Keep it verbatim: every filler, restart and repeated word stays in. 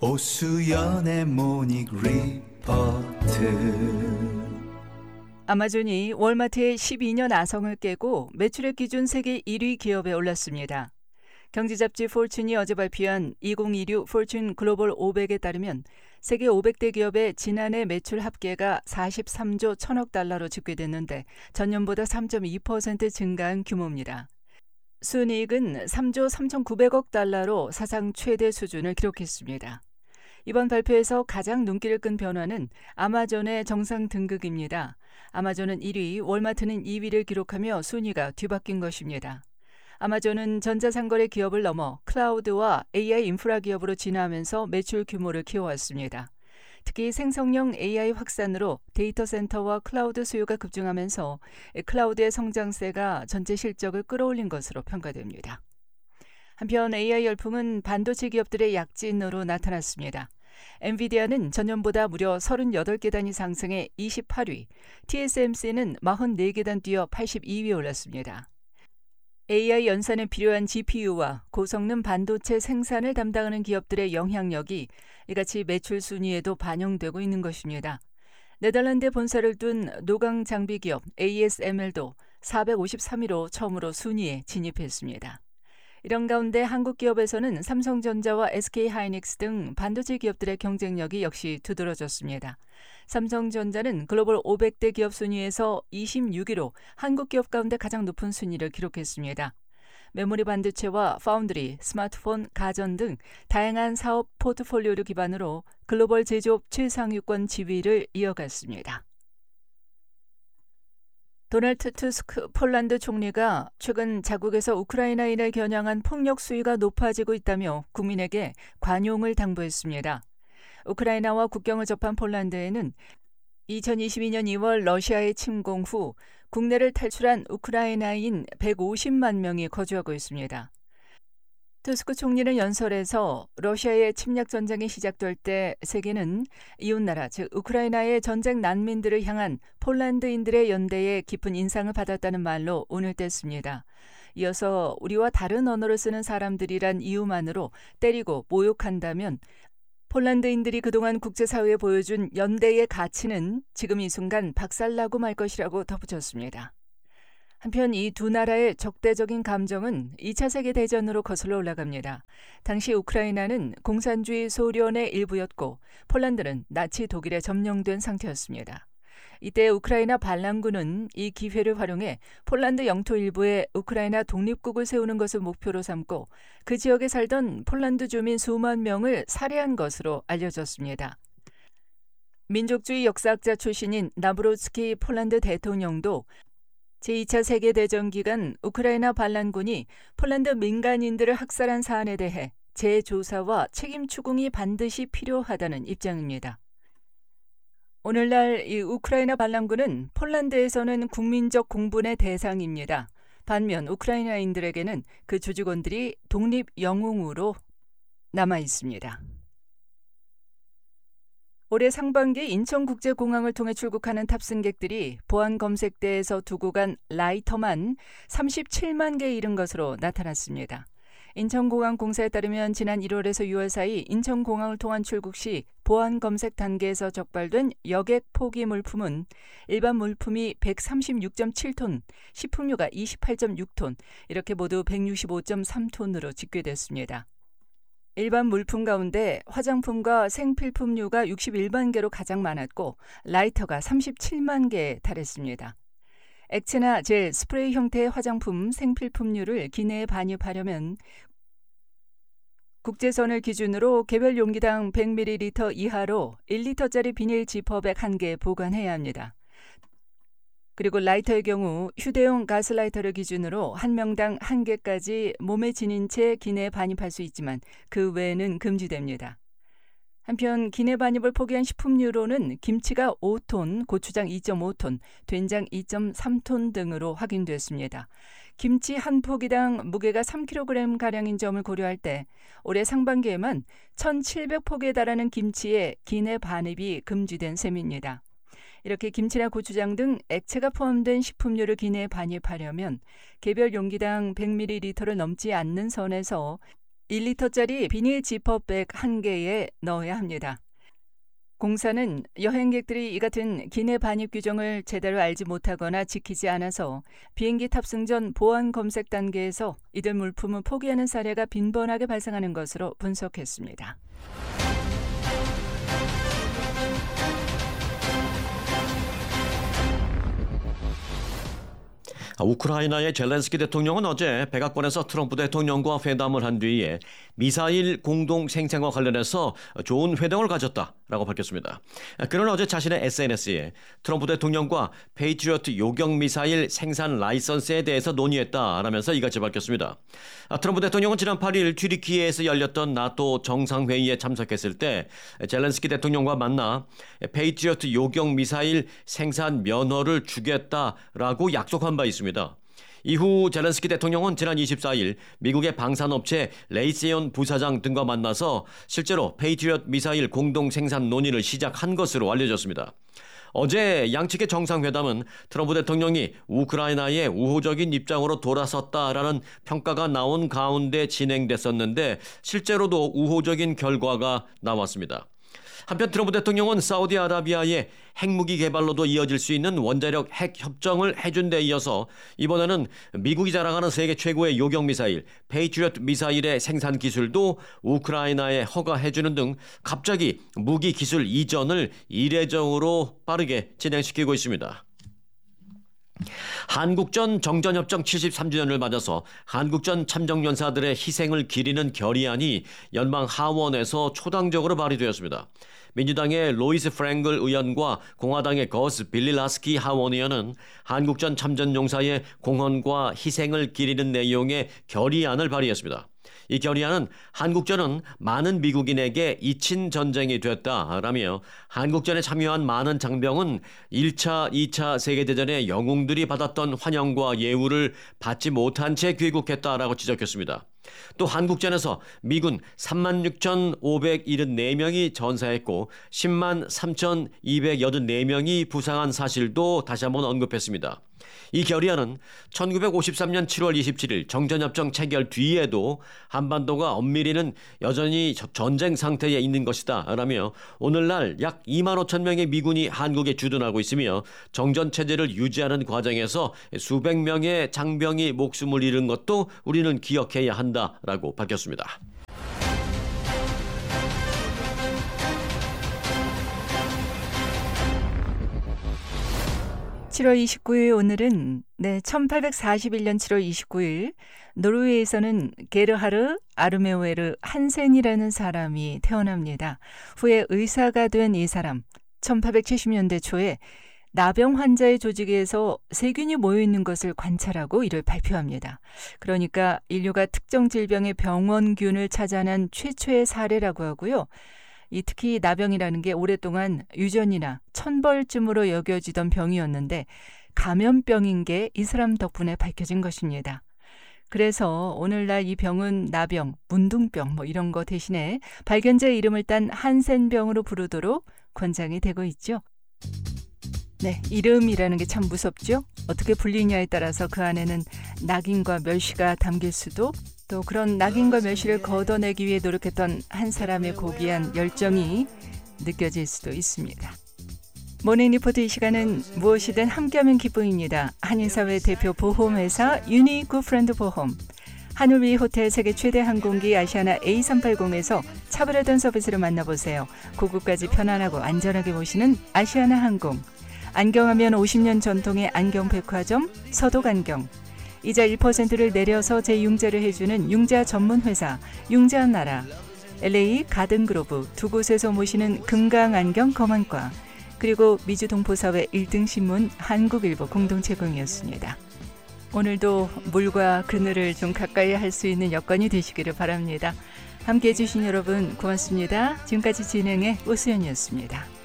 오수연의 모닝 리포트. 아마존이 월마트의 십이 년 아성을 깨고 매출액 기준 세계 일 위 기업에 올랐습니다. 경제잡지 포춘이 어제 발표한 이천이십육 포춘 글로벌 오백에 따르면 세계 오백 대 기업의 지난해 매출 합계가 사십삼조 천억 달러로 집계됐는데 전년보다 삼 점 이 퍼센트 증가한 규모입니다. 순이익은 삼조 삼천구백억 달러로 사상 최대 수준을 기록했습니다. 이번 발표에서 가장 눈길을 끈 변화는 아마존의 정상 등극입니다. 아마존은 일 위, 월마트는 이 위를 기록하며 순위가 뒤바뀐 것입니다. 아마존은 전자상거래 기업을 넘어 클라우드와 에이아이 인프라 기업으로 진화하면서 매출 규모를 키워왔습니다. 특히 생성형 에이아이 확산으로 데이터 센터와 클라우드 수요가 급증하면서 클라우드의 성장세가 전체 실적을 끌어올린 것으로 평가됩니다. 한편 에이아이 열풍은 반도체 기업들의 약진으로 나타났습니다. 엔비디아는 전년보다 무려 삼십팔 개 단위 상승해 이십팔 위, 티에스엠씨는 사십사 개 단 뛰어 팔십이 위에 올랐습니다. 에이아이 연산에 필요한 지피유와 고성능 반도체 생산을 담당하는 기업들의 영향력이 이같이 매출 순위에도 반영되고 있는 것입니다. 네덜란드에 본사를 둔 노강 장비 기업 에이에스엠엘도 사백오십삼 위로 처음으로 순위에 진입했습니다. 이런 가운데 한국 기업에서는 삼성전자와 에스케이하이닉스 등 반도체 기업들의 경쟁력이 역시 두드러졌습니다. 삼성전자는 글로벌 오백 대 기업 순위에서 이십육 위로 한국 기업 가운데 가장 높은 순위를 기록했습니다. 메모리 반도체와 파운드리, 스마트폰, 가전 등 다양한 사업 포트폴리오를 기반으로 글로벌 제조업 최상위권 지위를 이어갔습니다. 도널드 투스크 폴란드 총리가 최근 자국에서 우크라이나인을 겨냥한 폭력 수위가 높아지고 있다며 국민에게 관용을 당부했습니다. 우크라이나와 국경을 접한 폴란드에는 이천이십이 년 이월 러시아의 침공 후 국내를 탈출한 우크라이나인 백오십만 명이 거주하고 있습니다. 투스크 총리는 연설에서 러시아의 침략 전쟁이 시작될 때 세계는 이웃나라 즉 우크라이나의 전쟁 난민들을 향한 폴란드인들의 연대에 깊은 인상을 받았다는 말로 운을 뗐습니다. 이어서 우리와 다른 언어를 쓰는 사람들이란 이유만으로 때리고 모욕한다면 폴란드인들이 그동안 국제사회에 보여준 연대의 가치는 지금 이 순간 박살나고 말 것이라고 덧붙였습니다. 한편 이 두 나라의 적대적인 감정은 이 차 세계대전으로 거슬러 올라갑니다. 당시 우크라이나는 공산주의 소련의 일부였고 폴란드는 나치 독일에 점령된 상태였습니다. 이때 우크라이나 반란군은 이 기회를 활용해 폴란드 영토 일부에 우크라이나 독립국을 세우는 것을 목표로 삼고 그 지역에 살던 폴란드 주민 수만 명을 살해한 것으로 알려졌습니다. 민족주의 역사학자 출신인 나브로츠키 폴란드 대통령도 제이 차 세계대전 기간 우크라이나 반란군이 폴란드 민간인들을 학살한 사안에 대해 재조사와 책임 추궁이 반드시 필요하다는 입장입니다. 오늘날 이 우크라이나 반란군은 폴란드에서는 국민적 공분의 대상입니다. 반면 우크라이나인들에게는 그 주직원들이 독립 영웅으로 남아 있습니다. 올해 상반기 인천국제공항을 통해 출국하는 탑승객들이 보안검색대에서 두고 간 라이터만 삼십칠만 개에 이른 것으로 나타났습니다. 인천공항 공사에 따르면 지난 일월에서 유월 사이 인천공항을 통한 출국 시 보안검색 단계에서 적발된 여객 포기 물품은 일반 물품이 백삼십육 점 칠 톤, 식품류가 이십팔 점 육 톤, 이렇게 모두 백육십오 점 삼 톤으로 집계됐습니다. 일반 물품 가운데 화장품과 생필품류가 육십일만 개로 가장 많았고 라이터가 삼십칠만 개에 달했습니다. 액체나 젤, 스프레이 형태의 화장품, 생필품류를 기내에 반입하려면 국제선을 기준으로 개별 용기당 백 밀리리터 이하로 일 리터짜리 비닐 지퍼백 한 개 보관해야 합니다. 그리고 라이터의 경우 휴대용 가스라이터를 기준으로 한 명당 한 개까지 몸에 지닌 채 기내에 반입할 수 있지만 그 외에는 금지됩니다. 한편 기내 반입을 포기한 식품류로는 김치가 오 톤, 고추장 이 점 오 톤, 된장 이 점 삼 톤 등으로 확인됐습니다. 김치 한 포기당 무게가 삼 킬로그램가량인 점을 고려할 때 올해 상반기에만 천칠백 포기에 달하는 김치의 기내 반입이 금지된 셈입니다. 이렇게 김치나 고추장 등 액체가 포함된 식품류를 기내에 반입하려면 개별 용기당 백 밀리리터를 넘지 않는 선에서 일 리터짜리 비닐 지퍼백 한 개에 넣어야 합니다. 공사는 여행객들이 이 같은 기내 반입 규정을 제대로 알지 못하거나 지키지 않아서 비행기 탑승 전 보안 검색 단계에서 이들 물품을 포기하는 사례가 빈번하게 발생하는 것으로 분석했습니다. 우크라이나의 젤렌스키 대통령은 어제 백악관에서 트럼프 대통령과 회담을 한 뒤에 미사일 공동 생산과 관련해서 좋은 회동을 가졌다라고 밝혔습니다. 그는 어제 자신의 에스엔에스에 트럼프 대통령과 페이트리어트 요격 미사일 생산 라이선스에 대해서 논의했다라면서 이같이 밝혔습니다. 트럼프 대통령은 지난 팔 일 튀르키예에서 열렸던 나토 정상회의에 참석했을 때 젤렌스키 대통령과 만나 페이트리어트 요격 미사일 생산 면허를 주겠다라고 약속한 바 있습니다. 이후 젤렌스키 대통령은 지난 이십사 일 미국의 방산업체 레이세온 부사장 등과 만나서 실제로 페이트리엇 미사일 공동 생산 논의를 시작한 것으로 알려졌습니다. 어제 양측의 정상회담은 트럼프 대통령이 우크라이나의 우호적인 입장으로 돌아섰다라는 평가가 나온 가운데 진행됐었는데 실제로도 우호적인 결과가 나왔습니다. 한편 트럼프 대통령은 사우디아라비아의 핵무기 개발로도 이어질 수 있는 원자력 핵 협정을 해준 데 이어서 이번에는 미국이 자랑하는 세계 최고의 요격 미사일 페이트리엇 미사일의 생산 기술도 우크라이나에 허가해주는 등 갑자기 무기 기술 이전을 이례적으로 빠르게 진행시키고 있습니다. 한국전 정전협정 칠십삼 주년을 맞아서 한국전 참정연사들의 희생을 기리는 결의안이 연방 하원에서 초당적으로 발의되었습니다. 민주당의 로이스 프랭글 의원과 공화당의 거스 빌리라스키 하원의원은 한국전 참전용사의 공헌과 희생을 기리는 내용의 결의안을 발의했습니다. 이 결의안은 한국전은 많은 미국인에게 잊힌 전쟁이 됐다라며 한국전에 참여한 많은 장병은 일 차, 이 차 세계대전의 영웅들이 받았던 환영과 예우를 받지 못한 채 귀국했다라고 지적했습니다. 또 한국전에서 미군 삼만 육천오백칠十사 명이 전사했고 십만 삼천이백팔십사 명이 부상한 사실도 다시 한번 언급했습니다. 이 결의안은 천구백오십삼 년 칠월 이십칠일 정전협정 체결 뒤에도 한반도가 엄밀히는 여전히 전쟁 상태에 있는 것이다 라며 오늘날 약 이만 오천 명의 미군이 한국에 주둔하고 있으며 정전체제를 유지하는 과정에서 수백 명의 장병이 목숨을 잃은 것도 우리는 기억해야 한다라고 밝혔습니다. 칠월 이십구일 오늘은 네, 천팔백사십일 년 칠월 이십구일 노르웨이에서는 게르하르 아르메오에르 한센이라는 사람이 태어납니다. 후에 의사가 된 이 사람, 천팔백칠십 년대 초에 나병 환자의 조직에서 세균이 모여있는 것을 관찰하고 이를 발표합니다. 그러니까 인류가 특정 질병의 병원균을 찾아낸 최초의 사례라고 하고요. 이 특히 나병이라는 게 오랫동안 유전이나 천벌쯤으로 여겨지던 병이었는데 감염병인 게 이 사람 덕분에 밝혀진 것입니다. 그래서 오늘날 이 병은 나병, 문둥병 뭐 이런 거 대신에 발견자의 이름을 딴 한센병으로 부르도록 권장이 되고 있죠. 네, 이름이라는 게 참 무섭죠. 어떻게 불리냐에 따라서 그 안에는 낙인과 멸시가 담길 수도, 또 그런 낙인과 멸시를 걷어내기 위해 노력했던 한 사람의 고귀한 열정이 느껴질 수도 있습니다. 모닝 리포트 이 시간은 무엇이든 함께하면 기쁨입니다. 한인사회 대표 보험회사 유니 굿프렌드 보험, 하늘 위 호텔 세계 최대 항공기 아시아나 에이 삼백팔십에서 차별화된 서비스를 만나보세요. 고국까지 편안하고 안전하게 모시는 아시아나 항공, 안경하면 오십 년 전통의 안경백화점 서독안경, 이자 일 퍼센트를 내려서 재융자를 해주는 융자 전문회사 융자나라, 엘에이 가든그로브 두 곳에서 모시는 금강안경 검안과, 그리고 미주동포사회 일 등 신문 한국일보 공동 제공이었습니다. 오늘도 물과 그늘을 좀 가까이 할 수 있는 여건이 되시기를 바랍니다. 함께해 주신 여러분 고맙습니다. 지금까지 진행의 오수연이었습니다.